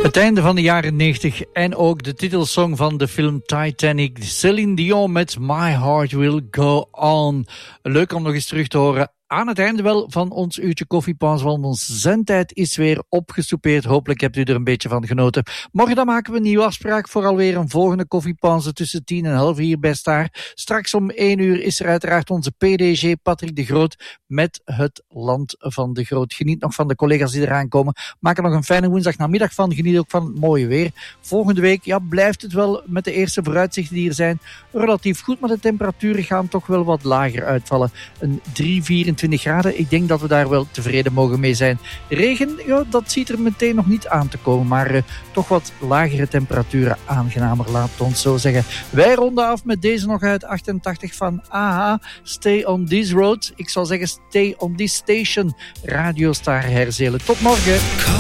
Het einde van de jaren 90 en ook de titelsong van de film Titanic. Céline Dion met My Heart Will Go On. Leuk om nog eens terug te horen. Aan het einde wel van ons uurtje koffiepauze, want onze zendtijd is weer opgesoupeerd. Hopelijk hebt u er een beetje van genoten. Morgen dan maken we een nieuwe afspraak voor alweer een volgende koffiepauze tussen 10 en 11 hier bij Staar. Straks om 1 uur is er uiteraard onze PDG Patrick de Groot met het Land van de Groot. Geniet nog van de collega's die eraan komen. Maak er nog een fijne woensdagnamiddag van. Geniet ook van het mooie weer. Volgende week blijft het wel met de eerste vooruitzichten die er zijn relatief goed, maar de temperaturen gaan toch wel wat lager uitvallen. Een 3-24 graden. Ik denk dat we daar wel tevreden mogen mee zijn. Regen, dat ziet er meteen nog niet aan te komen, maar toch wat lagere temperaturen aangenamer, laat het ons zo zeggen. Wij ronden af met deze nog uit 88 van AHA, Stay on this road. Ik zou zeggen, stay on this station. Radio Star Herzelen. Tot morgen.